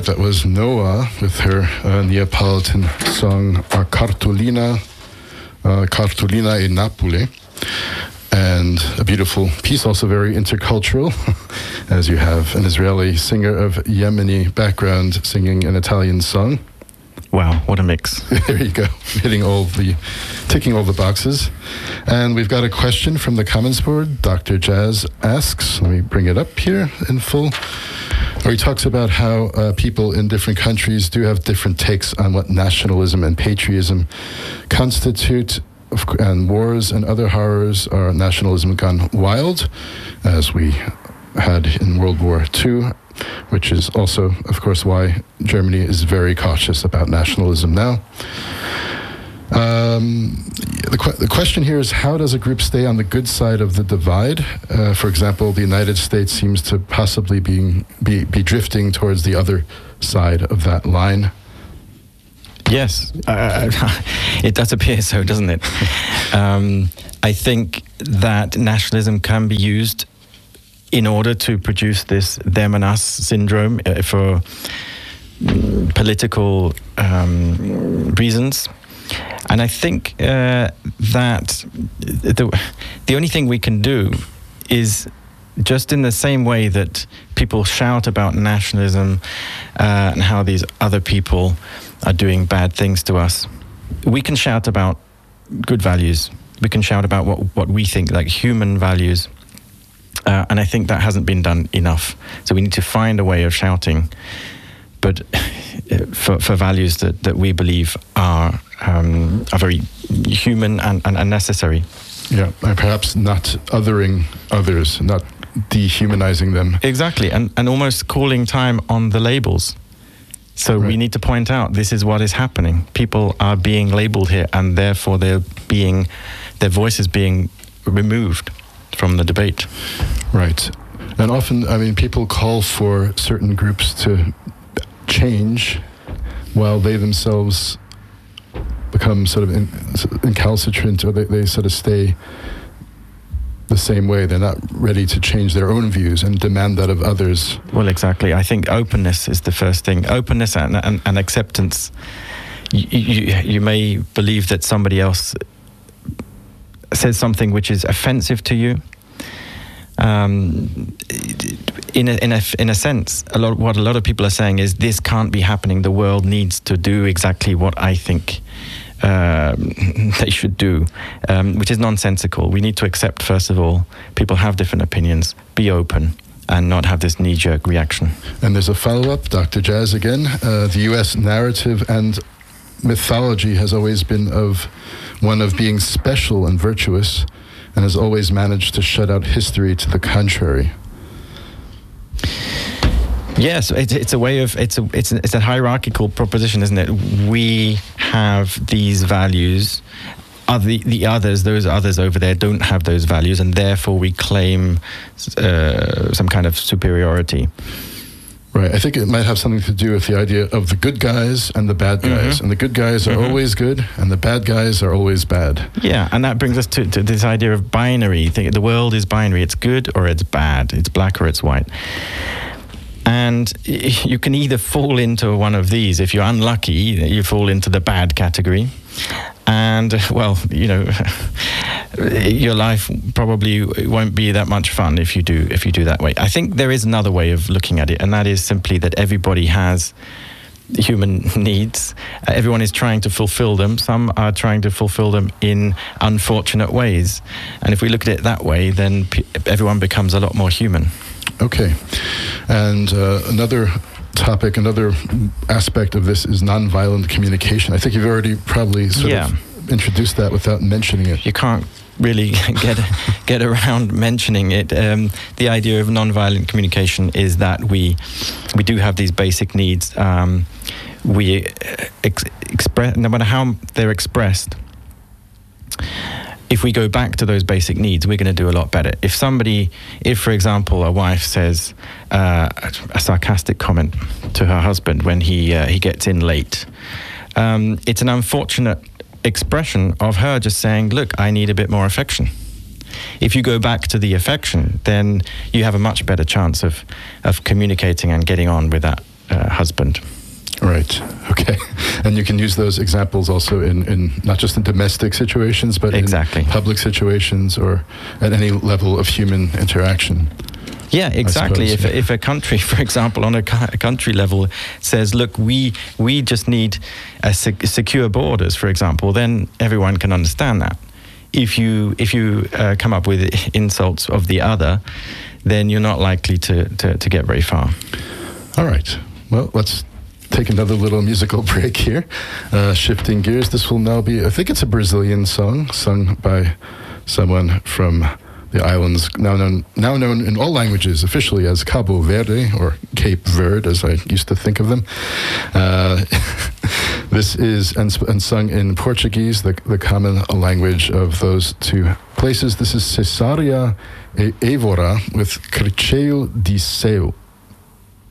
That was Noah with her Neapolitan song Cartolina e Napoli. And a beautiful piece, also very intercultural, as you have an Israeli singer of Yemeni background singing an Italian song. Wow, what a mix. There you go, ticking all the boxes. And we've got a question from the comments board. Dr. Jazz asks, let me bring it up here in full, where he talks about how people in different countries do have different takes on what nationalism and patriotism constitute, and wars and other horrors are nationalism gone wild, as we had in World War II, which is also, of course, why Germany is very cautious about nationalism now. The question here is, how does a group stay on the good side of the divide? For example, the United States seems to possibly be drifting towards the other side of that line. Yes, it does appear so, doesn't it? I think that nationalism can be used in order to produce this them and us syndrome for political reasons. And I think that the only thing we can do is, just in the same way that people shout about nationalism and how these other people are doing bad things to us, we can shout about good values. We can shout about what we think, like human values. And I think that hasn't been done enough. So we need to find a way of shouting, but for values that we believe are very human and necessary. Yeah, and perhaps not othering others, not dehumanizing them. Exactly, and almost calling time on the labels. So we need to point out, this is what is happening. People are being labeled here, and therefore their voice is being removed from the debate. Right. And often, I mean, people call for certain groups to change while they themselves become sort of incalcitrant, or they sort of stay the same way. They're not ready to change their own views and demand that of others. Well, exactly. I think openness is the first thing. Openness and acceptance. You may believe that somebody else says something which is offensive to you. In a sense, what a lot of people are saying is, this can't be happening. The world needs to do exactly what I think they should do, which is nonsensical. We need to accept, first of all, people have different opinions, be open, and not have this knee-jerk reaction. And there's a follow-up, Dr. Jazz again. The U.S. narrative and mythology has always been one of being special and virtuous, and has always managed to shut out history to the contrary. Yes, it's a way of it's a hierarchical proposition, isn't it? We have these values. The others, those others over there, don't have those values, and therefore we claim some kind of superiority. Right. I think it might have something to do with the idea of the good guys and the bad guys. Mm-hmm. And the good guys are always good, and the bad guys are always bad. Yeah, and that brings us to this idea of binary. The world is binary. It's good or it's bad. It's black or it's white. And you can either fall into one of these. If you're unlucky, you fall into the bad category. And, well, your life probably won't be that much fun if you do that way. I think there is another way of looking at it, and that is simply that everybody has human needs. Everyone is trying to fulfill them. Some are trying to fulfill them in unfortunate ways. And if we look at it that way, then everyone becomes a lot more human. Okay. And another topic, another aspect of this is nonviolent communication. I think you've already probably sort of introduced that without mentioning it. You can't really get around mentioning it. The idea of nonviolent communication is that we do have these basic needs. We express, no matter how they're expressed, if we go back to those basic needs, we're going to do a lot better. If, for example, a wife says a sarcastic comment to her husband when he gets in late, it's an unfortunate expression of her just saying, look, I need a bit more affection. If you go back to the affection, then you have a much better chance of communicating and getting on with that husband. Right. Okay. And you can use those examples also in not just in domestic situations, but exactly. in public situations or at any level of human interaction. Yeah, exactly. If a country, for example, on a country level says, look, we just need secure borders, for example, then everyone can understand that. If you come up with insults of the other, then you're not likely to get very far. All right. Well, let's take another little musical break here. Shifting gears, this will now be, I think it's a Brazilian song sung by someone from the islands, now known in all languages officially as Cabo Verde, or Cape Verde, as I used to think of them. This is and sung in Portuguese, the common language of those two places. This is Cesária e Évora with Cricheio de Céu.